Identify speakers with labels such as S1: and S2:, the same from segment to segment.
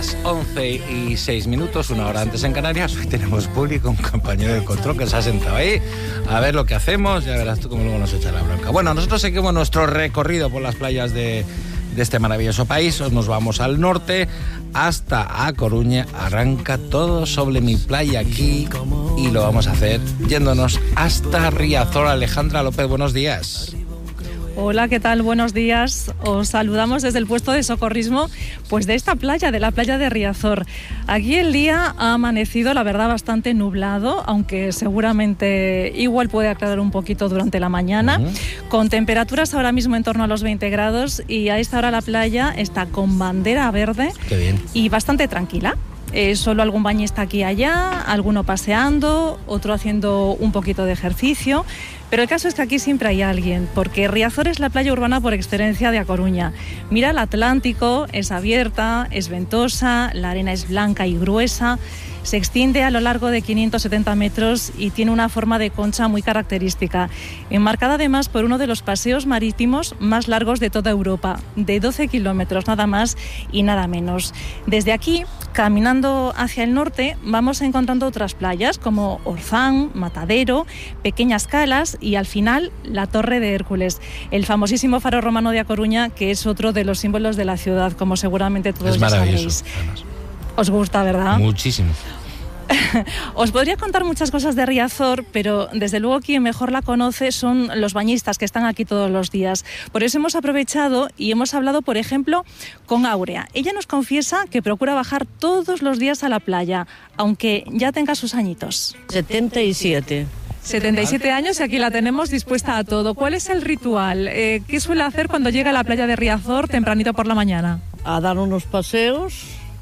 S1: las 11:06, una hora antes en Canarias. Hoy tenemos público, un compañero de control que se ha sentado ahí a ver lo que hacemos. Ya verás tú cómo luego nos echa la bronca. Bueno, nosotros seguimos nuestro recorrido por las playas de este maravilloso país. Nos vamos al norte hasta A Coruña. Arranca todo sobre mi playa aquí y lo vamos a hacer yéndonos hasta Riazor. Alejandra López, buenos días.
S2: Hola, ¿qué tal? Buenos días. Os saludamos desde el puesto de socorrismo, pues de esta playa, de la playa de Riazor. Aquí el día ha amanecido, la verdad, bastante nublado, aunque seguramente igual puede aclarar un poquito durante la mañana, con temperaturas ahora mismo en torno a los 20 grados y a esta hora la playa está con bandera verde.
S1: Qué bien.
S2: Y bastante tranquila. Solo algún bañista aquí y allá, alguno paseando, otro haciendo un poquito de ejercicio. Pero el caso es que aquí siempre hay alguien, porque Riazor es la playa urbana por excelencia de A Coruña. Mira el Atlántico, es abierta, es ventosa, la arena es blanca y gruesa, se extiende a lo largo de 570 metros y tiene una forma de concha muy característica, enmarcada además por uno de los paseos marítimos más largos de toda Europa, de 12 kilómetros, nada más y nada menos. Desde aquí, caminando hacia el norte, vamos encontrando otras playas como Orzán, Matadero, Pequeñas Calas y al final la Torre de Hércules, el famosísimo faro romano de A Coruña, que es otro de los símbolos de la ciudad, como seguramente todos ya sabéis.
S1: Además.
S2: Os gusta, ¿verdad?
S1: Muchísimo.
S2: Os podría contar muchas cosas de Riazor, pero desde luego quien mejor la conoce son los bañistas que están aquí todos los días. Por eso hemos aprovechado y hemos hablado, por ejemplo, con Áurea. Ella nos confiesa que procura bajar todos los días a la playa, aunque ya tenga sus añitos.
S3: 77.
S2: 77 años y aquí la tenemos dispuesta a todo. ¿Cuál es el ritual? ¿Qué suele hacer cuando llega a la playa de Riazor tempranito por la mañana?
S3: A dar unos paseos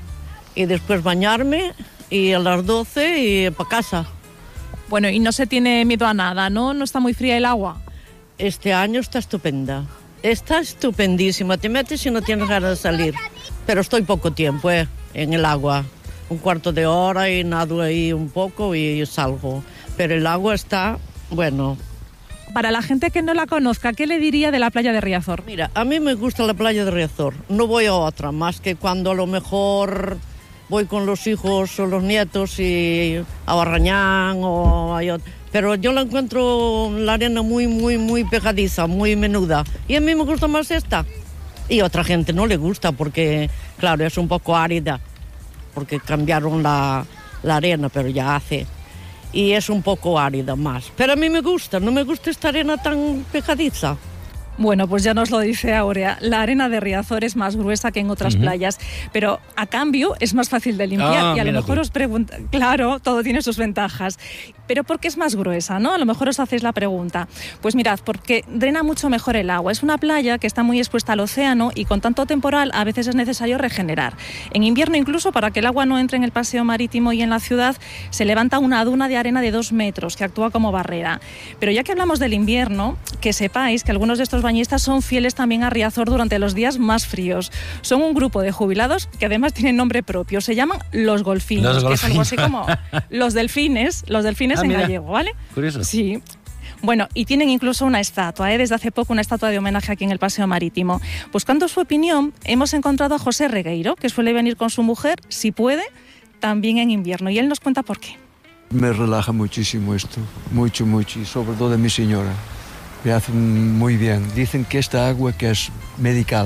S3: y después bañarme y a las 12 y para casa.
S2: Bueno, y no se tiene miedo a nada, ¿no? ¿No está muy fría el agua?
S3: Este año está estupenda. Está estupendísima. Te metes y no tienes ganas de salir. Pero estoy poco tiempo en el agua. Un cuarto de hora y nado ahí un poco y salgo. Pero el agua está, bueno.
S2: Para la gente que no la conozca, ¿qué le diría de la playa de Riazor?
S3: Mira, a mí me gusta la playa de Riazor. No voy a otra, más que cuando a lo mejor voy con los hijos o los nietos y a Barrañán o a... Pero yo la encuentro la arena muy, muy, muy pegadiza, muy menuda. Y a mí me gusta más esta. Y a otra gente no le gusta porque, claro, es un poco árida. Porque cambiaron la arena, pero ya hace. Y es un poco árida más. Pero a mí me gusta, no me gusta esta arena tan pegadiza.
S2: Bueno, pues ya nos lo dice Áurea. La arena de Riazor es más gruesa que en otras playas, pero a cambio es más fácil de limpiar. Y a lo mejor os preguntan, claro, todo tiene sus ventajas. Pero ¿por qué es más gruesa, no? A lo mejor os hacéis la pregunta. Pues mirad, porque drena mucho mejor el agua. Es una playa que está muy expuesta al océano y con tanto temporal a veces es necesario regenerar. En invierno incluso, para que el agua no entre en el paseo marítimo y en la ciudad, se levanta una duna de arena de 2 metros que actúa como barrera. Pero ya que hablamos del invierno, que sepáis que algunos de estos bañistas son fieles también a Riazor durante los días más fríos. Son un grupo de jubilados que además tienen nombre propio. Se llaman los golfinos, que es algo así como los delfines en gallego, ¿vale?
S1: Curioso.
S2: Sí. Bueno, y tienen incluso una estatua, desde hace poco una estatua de homenaje aquí en el Paseo Marítimo. Buscando su opinión, hemos encontrado a José Regueiro, que suele venir con su mujer, si puede, también en invierno. Y él nos cuenta por qué.
S4: Me relaja muchísimo esto, mucho, mucho, y sobre todo de mi señora. Me hace muy bien. Dicen que esta agua que es medical.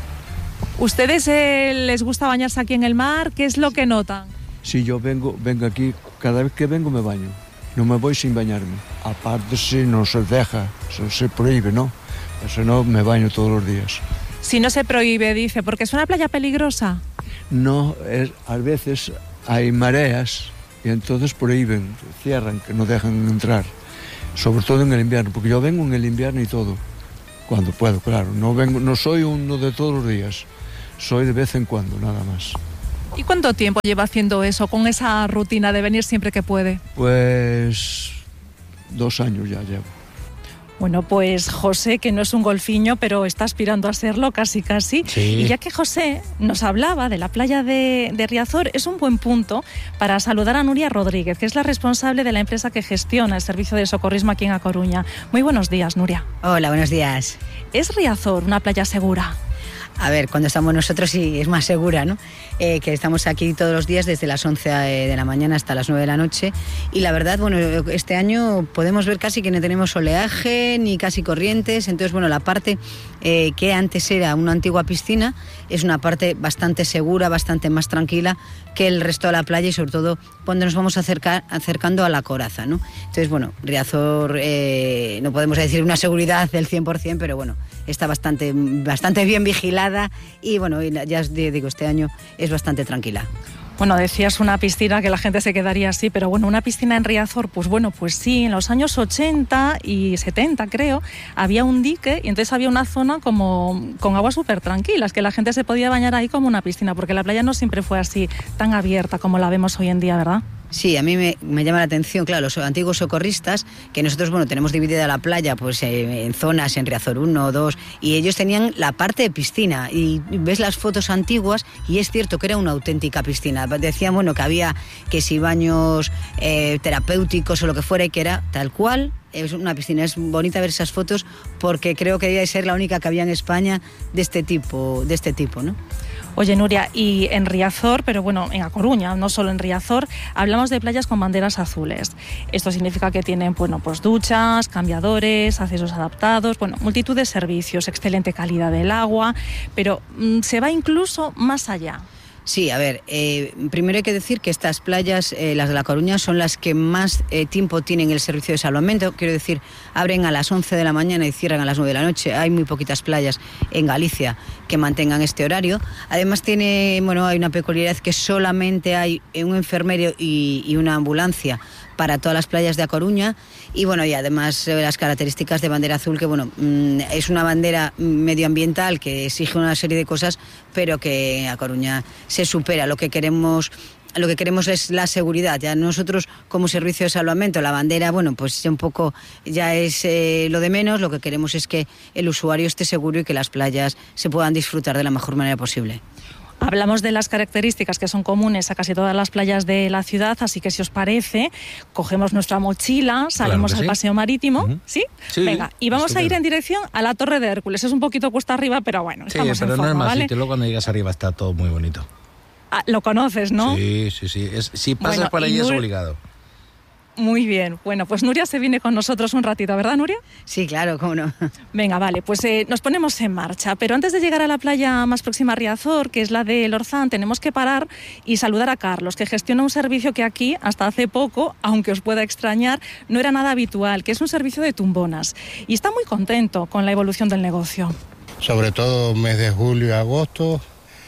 S2: ¿Ustedes les gusta bañarse aquí en el mar? ¿Qué es lo que notan?
S4: Si yo vengo aquí, cada vez que vengo me baño. No me voy sin bañarme. Aparte si no se deja, se prohíbe, ¿no? Eso no, me baño todos los días.
S2: Si no se prohíbe, dice, ¿porque es una playa peligrosa?
S4: No, a veces hay mareas y entonces prohíben, cierran, que no dejan entrar. Sobre todo en el invierno, porque yo vengo en el invierno y todo, cuando puedo, claro. No soy uno de todos los días, soy de vez en cuando, nada más.
S2: ¿Y cuánto tiempo lleva haciendo eso, con esa rutina de venir siempre que puede?
S4: Pues 2 años ya llevo.
S2: Bueno, pues José, que no es un golfiño, pero está aspirando a serlo casi.
S1: Sí.
S2: Y ya que José nos hablaba de la playa de Riazor, es un buen punto para saludar a Nuria Rodríguez, que es la responsable de la empresa que gestiona el servicio de socorrismo aquí en A Coruña. Muy buenos días, Nuria.
S5: Hola, buenos días.
S2: ¿Es Riazor una playa segura?
S5: A ver, cuando estamos nosotros sí es más segura, ¿no? Que estamos aquí todos los días desde las 11 de la mañana hasta las 9 de la noche. Y la verdad, bueno, este año podemos ver casi que no tenemos oleaje ni casi corrientes. Entonces, bueno, la parte que antes era una antigua piscina es una parte bastante segura, bastante más tranquila que el resto de la playa y sobre todo cuando nos vamos acercando a la coraza, ¿no? Entonces, bueno, Riazor no podemos decir una seguridad del 100%, pero bueno, está bastante bien vigilada y bueno, ya os digo, este año es bastante tranquila.
S2: Bueno, decías una piscina que la gente se quedaría así, pero bueno, una piscina en Riazor, pues bueno, pues sí, en los años 80 y 70 creo, había un dique y entonces había una zona como con aguas súper tranquilas, que la gente se podía bañar ahí como una piscina, porque la playa no siempre fue así tan abierta como la vemos hoy en día, ¿verdad?
S5: Sí, a mí me llama la atención, claro, los antiguos socorristas, que nosotros, bueno, tenemos dividida la playa pues en zonas, en Riazor 1, 2, y ellos tenían la parte de piscina, y ves las fotos antiguas, y es cierto que era una auténtica piscina. Decían, bueno, que había que si baños terapéuticos o lo que fuera, y que era tal cual. Es una piscina, es bonita ver esas fotos, porque creo que debe ser la única que había en España de este tipo, ¿no?
S2: Oye, Nuria, y en Riazor, pero bueno, en A Coruña, no solo en Riazor, hablamos de playas con banderas azules. Esto significa que tienen, bueno, pues duchas, cambiadores, accesos adaptados, bueno, multitud de servicios, excelente calidad del agua, pero se va incluso más allá.
S5: Sí, a ver, primero hay que decir que estas playas, las de La Coruña, son las que más tiempo tienen el servicio de salvamento. Quiero decir, abren a las 11 de la mañana y cierran a las 9 de la noche. Hay muy poquitas playas en Galicia que mantengan este horario. Además hay una peculiaridad que solamente hay un enfermero y una ambulancia para todas las playas de A Coruña. Y bueno, y además las características de bandera azul, que bueno, es una bandera medioambiental que exige una serie de cosas, pero que A Coruña se supera. Lo que queremos es la seguridad. Ya nosotros, como servicio de salvamento, la bandera, bueno, pues un poco ya es lo de menos. Lo que queremos es que el usuario esté seguro y que las playas se puedan disfrutar de la mejor manera posible.
S2: Hablamos de las características que son comunes a casi todas las playas de la ciudad, así que si os parece, cogemos nuestra mochila, salimos al paseo marítimo, ¿sí? Sí. Venga, y vamos a ir en dirección a la Torre de Hércules. Es un poquito cuesta arriba, pero bueno, estamos en forma,
S1: no es más
S2: ¿vale?
S1: sitio, luego cuando llegas arriba está todo muy bonito.
S2: Ah, lo conoces, ¿no?
S1: Sí. Si pasas por ahí es obligado.
S2: Muy bien. Bueno, pues Nuria se viene con nosotros un ratito, ¿verdad, Nuria?
S5: Sí, claro, cómo no.
S2: Venga, vale, pues nos ponemos en marcha. Pero antes de llegar a la playa más próxima a Riazor, que es la de Lorzán, tenemos que parar y saludar a Carlos, que gestiona un servicio que aquí, hasta hace poco, aunque os pueda extrañar, no era nada habitual, que es un servicio de tumbonas. Y está muy contento con la evolución del negocio.
S6: Sobre todo mes de julio y agosto,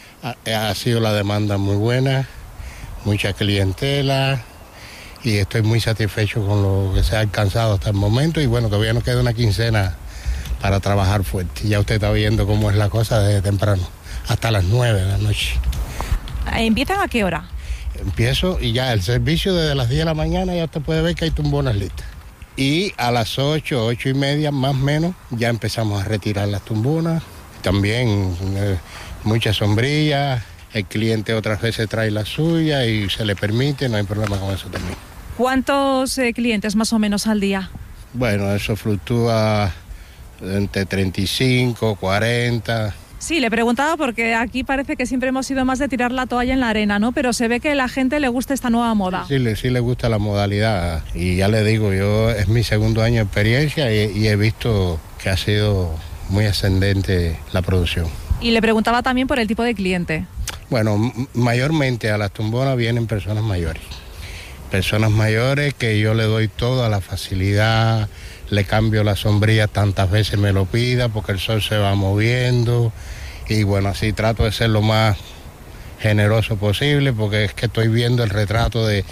S6: ha sido la demanda muy buena, mucha clientela, y estoy muy satisfecho con lo que se ha alcanzado hasta el momento, y bueno, todavía nos queda una quincena para trabajar fuerte. Ya usted está viendo cómo es la cosa desde temprano, hasta las 9 de la noche.
S2: ¿Empiezan a qué hora?
S6: Empiezo y ya el servicio desde las 10 de la mañana ya usted puede ver que hay tumbonas listas. Y a las 8, 8 y media más o menos ya empezamos a retirar las tumbonas. También muchas sombrillas, el cliente otras veces trae la suya y se le permite, no hay problema con eso también.
S2: ¿Cuántos clientes más o menos al día?
S6: Bueno, eso fluctúa entre 35, 40...
S2: Sí, le preguntaba porque aquí parece que siempre hemos sido más de tirar la toalla en la arena, ¿no? Pero se ve que a la gente le gusta esta nueva moda.
S6: Sí le gusta la modalidad, y ya le digo, es mi segundo año de experiencia y he visto que ha sido muy ascendente la producción.
S2: Y le preguntaba también por el tipo de cliente.
S6: Bueno, mayormente a las tumbonas vienen personas mayores. Personas mayores que yo le doy toda la facilidad, le cambio la sombrilla tantas veces me lo pida porque el sol se va moviendo, y bueno, así trato de ser lo más generoso posible porque es que estoy viendo el retrato de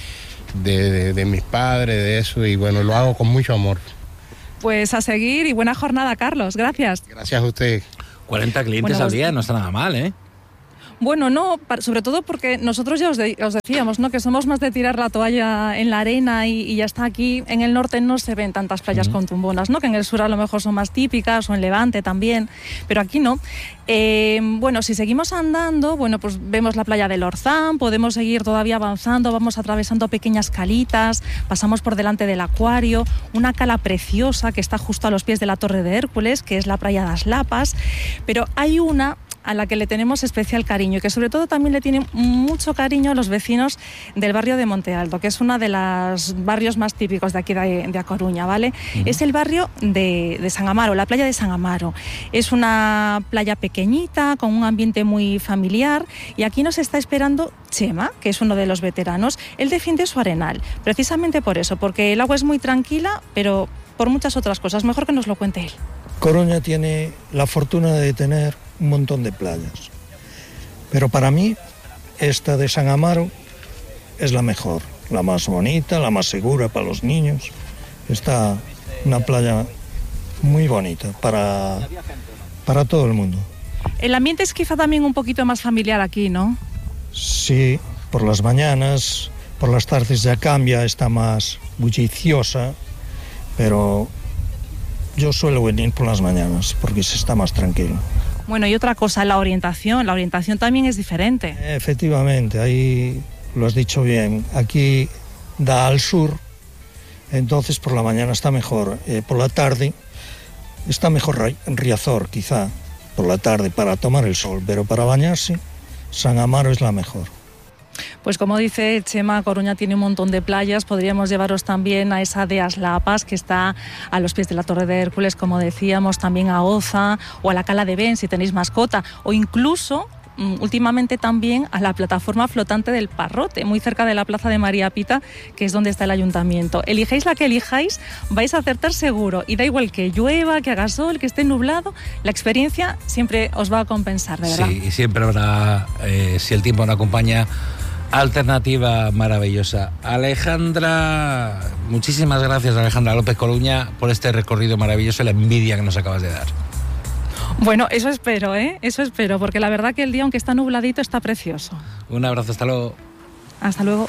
S6: mis padres, de eso, y bueno, lo hago con mucho amor.
S2: Pues a seguir y buena jornada, Carlos. Gracias.
S6: Gracias a usted.
S1: 40 clientes al día no está nada mal, ¿eh?
S2: Bueno, no, sobre todo porque nosotros ya os decíamos, ¿no?, que somos más de tirar la toalla en la arena y ya está. Aquí en el norte no se ven tantas playas con tumbonas, ¿no?, que en el sur a lo mejor son más típicas, o en Levante también, pero aquí no. Bueno, si seguimos andando, bueno, pues vemos la playa de Lorzán, podemos seguir todavía avanzando, vamos atravesando pequeñas calitas, pasamos por delante del acuario, una cala preciosa que está justo a los pies de la Torre de Hércules, que es la playa das Lapas, pero hay una a la que le tenemos especial cariño y que sobre todo también le tienen mucho cariño a los vecinos del barrio de Monte Alto, que es uno de los barrios más típicos de aquí de A Coruña, ¿vale? Es el barrio de San Amaro, la playa de San Amaro. Es una playa pequeñita, con un ambiente muy familiar, y aquí nos está esperando Chema, que es uno de los veteranos. Él defiende su arenal, precisamente por eso, porque el agua es muy tranquila, pero por muchas otras cosas. Mejor que nos lo cuente él.
S7: Coruña tiene la fortuna de tener un montón de playas, pero para mí esta de San Amaro es la mejor, la más bonita, la más segura para los niños. Está una playa muy bonita para todo el mundo.
S2: El ambiente es quizá también un poquito más familiar aquí, ¿no?
S7: Sí, por las mañanas, por las tardes ya cambia, está más bulliciosa, pero yo suelo venir por las mañanas porque se está más tranquilo.
S2: Bueno, y otra cosa, la orientación también es diferente.
S7: Efectivamente, ahí lo has dicho bien, aquí da al sur, entonces por la mañana está mejor, por la tarde está mejor Riazor quizá, por la tarde para tomar el sol, pero para bañarse San Amaro es la mejor.
S2: Pues como dice Chema, Coruña tiene un montón de playas. Podríamos llevaros también a esa de As Lapas, que está a los pies de la Torre de Hércules, como decíamos, también a Oza o a la Cala de Ben si tenéis mascota, o incluso últimamente también a la plataforma flotante del Parrote, muy cerca de la Plaza de María Pita, que es donde está el ayuntamiento. Elijáis la que elijáis, vais a acertar seguro, y da igual que llueva, que haga sol, que esté nublado, la experiencia siempre os va a compensar, de verdad.
S1: Sí, y siempre habrá, si el tiempo no acompaña, alternativa maravillosa. Alejandra, muchísimas gracias, Alejandra López Coruña, por este recorrido maravilloso y la envidia que nos acabas de dar.
S2: Bueno, eso espero, porque la verdad que el día, aunque está nubladito, está precioso.
S1: Un abrazo, hasta luego.
S2: Hasta luego.